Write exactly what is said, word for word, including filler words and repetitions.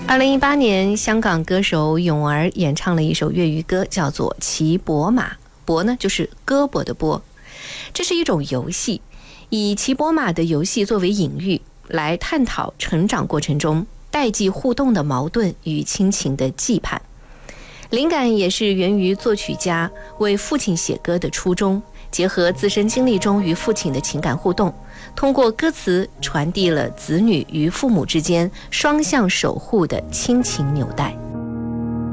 二零一八年，香港歌手咏儿演唱了一首粤语歌，叫做《骑膊马》。膊呢，就是胳膊的膊。这是一种游戏，以骑膊马的游戏作为隐喻，来探讨成长过程中代际互动的矛盾与亲情的羁绊。灵感也是源于作曲家为父亲写歌的初衷，结合自身经历中与父亲的情感互动，通过歌词传递了子女与父母之间双向守护的亲情纽带。